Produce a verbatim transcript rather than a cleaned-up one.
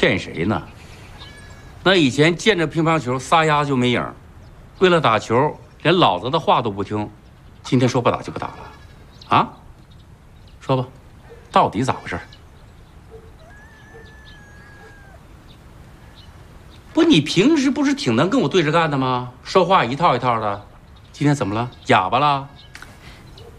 骗谁呢？那以前见着乒乓球撒丫子就没影，为了打球连老子的话都不听，今天说不打就不打了，啊？说吧，到底咋回事？不，你平时不是挺能跟我对着干的吗？说话一套一套的，今天怎么了？哑巴了？